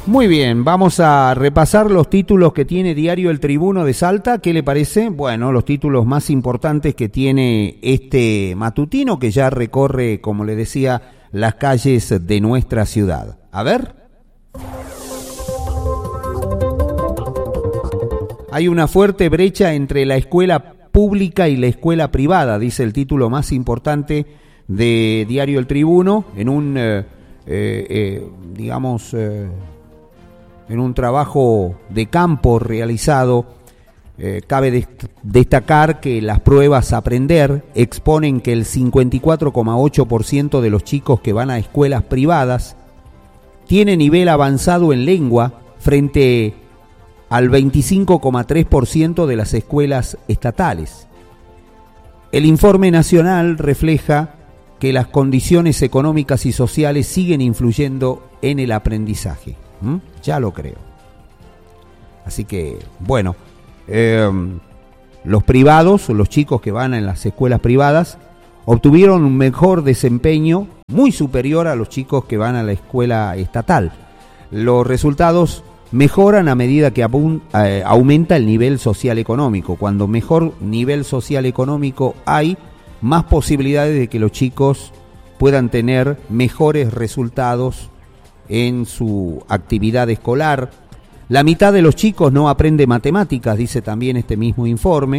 Muy bien, vamos a repasar los títulos que tiene Diario El Tribuno de Salta. ¿Qué le parece? Bueno, los títulos más importantes que tiene este matutino que ya recorre, como le decía, las calles de nuestra ciudad. A ver. Hay una fuerte brecha entre la escuela pública y la escuela privada, dice el título más importante de Diario El Tribuno, en un, en un trabajo de campo realizado. Cabe destacar que las pruebas a aprender exponen que el 54,8% de los chicos que van a escuelas privadas tiene nivel avanzado en lengua frente al 25,3% de las escuelas estatales. El informe nacional refleja que las condiciones económicas y sociales siguen influyendo en el aprendizaje. Ya lo creo. Así que, bueno, los privados, los chicos que van en las escuelas privadas, obtuvieron un mejor desempeño, muy superior a los chicos que van a la escuela estatal. Los resultados mejoran a medida que aumenta el nivel social económico. Cuando mejor nivel social económico hay, más posibilidades de que los chicos puedan tener mejores resultados en su actividad escolar. La mitad de los chicos no aprende matemáticas, dice también este mismo informe.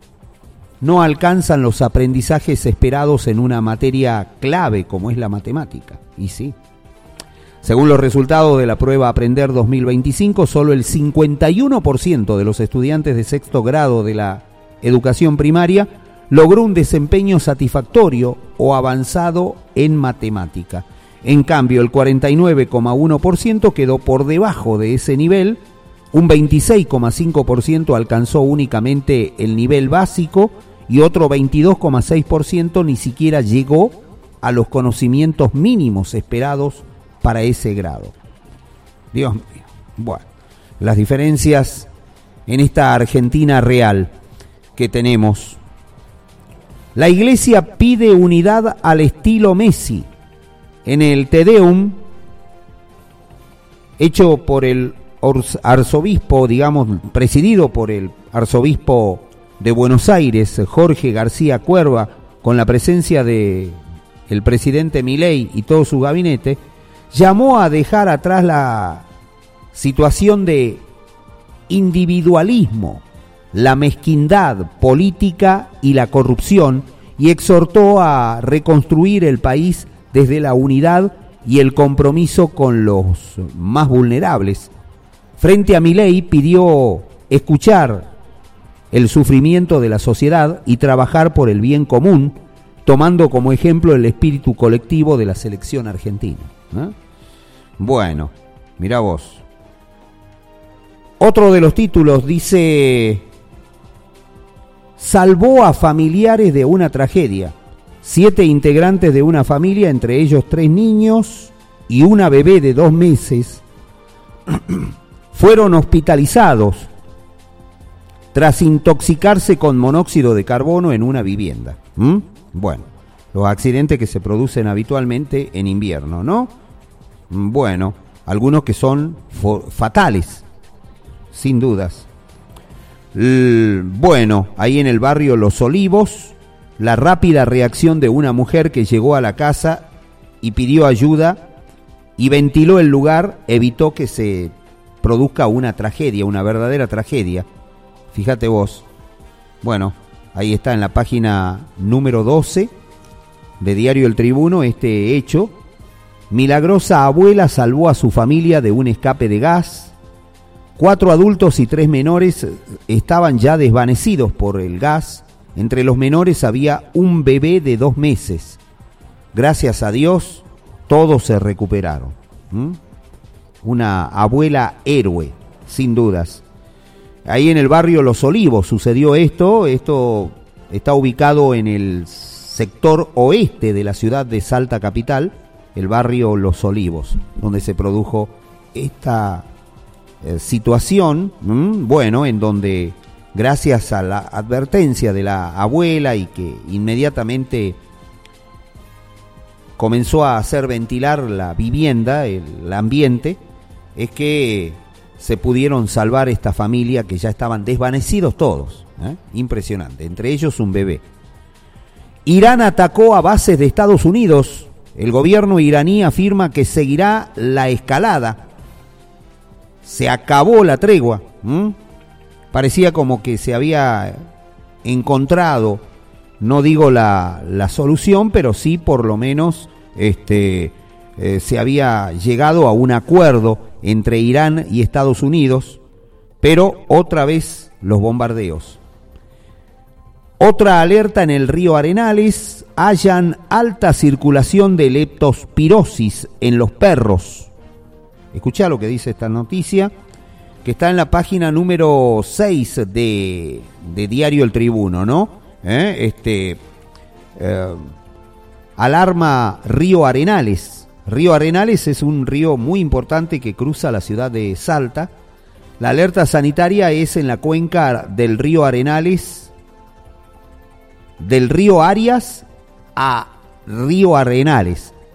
No alcanzan los aprendizajes esperados en una materia clave como es la matemática. Y sí. Según los resultados de la prueba Aprender 2025, solo el 51% de los estudiantes de sexto grado de la educación primaria logró un desempeño satisfactorio o avanzado en matemática. En cambio, el 49,1% quedó por debajo de ese nivel, un 26,5% alcanzó únicamente el nivel básico y otro 22,6% ni siquiera llegó a los conocimientos mínimos esperados para ese grado. Dios mío. Bueno, las diferencias en esta Argentina real que tenemos. La Iglesia pide unidad al estilo Messi. En el Te Deum, hecho por el arzobispo, presidido por el arzobispo de Buenos Aires, Jorge García Cuerva, con la presencia de el presidente Milei y todo su gabinete, llamó a dejar atrás la situación de individualismo, la mezquindad política y la corrupción, y exhortó a reconstruir el país desde la unidad y el compromiso con los más vulnerables. Frente a Milei pidió escuchar el sufrimiento de la sociedad y trabajar por el bien común, tomando como ejemplo el espíritu colectivo de la selección argentina. Bueno, mirá vos. Otro de los títulos dice: salvó a familiares de una tragedia. 7 integrantes de una familia, entre ellos 3 niños y una bebé de 2 meses, fueron hospitalizados tras intoxicarse con monóxido de carbono en una vivienda. Bueno, los accidentes que se producen habitualmente en invierno, ¿no? Bueno, algunos que son fatales, sin dudas. Bueno, ahí en el barrio Los Olivos, la rápida reacción de una mujer que llegó a la casa y pidió ayuda y ventiló el lugar evitó que se produzca una tragedia, una verdadera tragedia. Fíjate vos. Bueno, ahí está en la página número 12 de Diario El Tribuno este hecho. Milagrosa abuela salvó a su familia de un escape de gas. 4 adultos y 3 menores estaban ya desvanecidos por el gas. Entre los menores había un bebé de 2 meses. Gracias a Dios, todos se recuperaron. Una abuela héroe, sin dudas. Ahí en el barrio Los Olivos sucedió esto. Esto está ubicado en el sector oeste de la ciudad de Salta capital, el barrio Los Olivos, donde se produjo esta situación, bueno, en donde gracias a la advertencia de la abuela y que inmediatamente comenzó a hacer ventilar la vivienda, el ambiente, es que se pudieron salvar esta familia que ya estaban desvanecidos todos. Impresionante, entre ellos un bebé. Irán atacó a bases de Estados Unidos. El gobierno iraní afirma que seguirá la escalada. Se acabó la tregua. Parecía como que se había encontrado, no digo la solución, pero sí por lo menos se había llegado a un acuerdo entre Irán y Estados Unidos, pero otra vez los bombardeos. Otra alerta en el río Arenales: hallan alta circulación de leptospirosis en los perros. Escuchá lo que dice esta noticia, que está en la página número 6 de Diario El Tribuno, ¿no? Alarma Río Arenales. Río Arenales es un río muy importante que cruza la ciudad de Salta. La alerta sanitaria es en la cuenca del río Arenales, del río Arias a río Arenales.